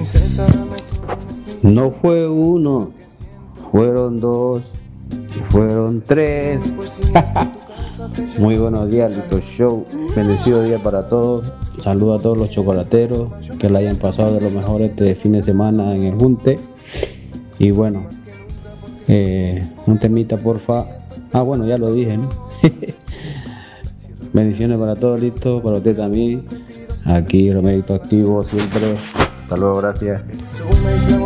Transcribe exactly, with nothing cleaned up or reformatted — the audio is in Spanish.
No fue uno, fueron dos, fueron tres. Muy buenos días, Lito Show. Bendecido día para todos. Saludo a todos los chocolateros, que la hayan pasado de lo mejor este fin de semana en el Junte. Y bueno, eh, un temita, porfa. Ah, bueno, ya lo dije, ¿no? Bendiciones para todos, listo, para usted también. Aquí, Romerito activo siempre. Hasta luego, gracias.